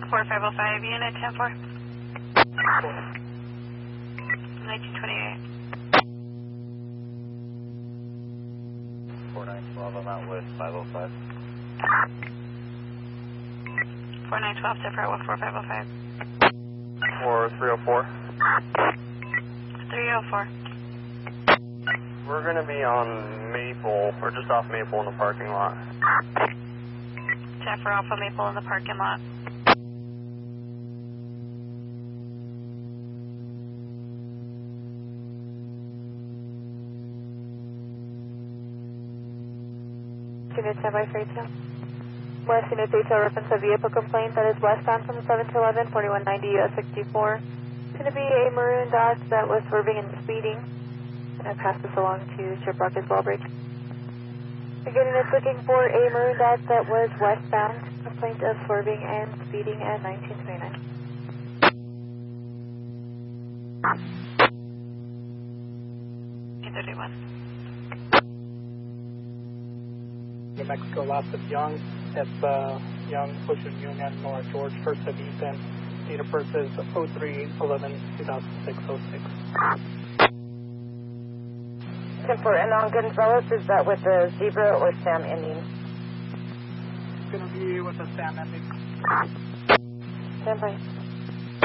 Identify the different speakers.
Speaker 1: 4505, unit 10-4. 1928.
Speaker 2: 4912, I'm out with 505.
Speaker 1: 4912, separate with 4505.
Speaker 2: 4304.
Speaker 1: 304.
Speaker 2: We're going to be on Maple, or just off Maple in the parking lot.
Speaker 1: Check for Alpha Maple in the parking lot.
Speaker 3: Unit 10 by 32. West Unit 3 reference a vehicle complaint that is westbound from 7 to 11, 4190 US 64. It's going to be a maroon Dodge that was swerving and speeding. And I pass this along to Chip Rock as well, Bridge. Again, it's looking for a maroon Dodge that was westbound. Complaint of swerving and speeding at 1929.
Speaker 4: New Mexico, lots of Young. That's Young, Ocean Union, North George, first of Ethan. Date of birth is 03/11/2006.
Speaker 3: 10-4, and on Gonzalez, is that with the zebra or Sam ending?
Speaker 4: It's going to be with a Sam ending.
Speaker 3: Stand by.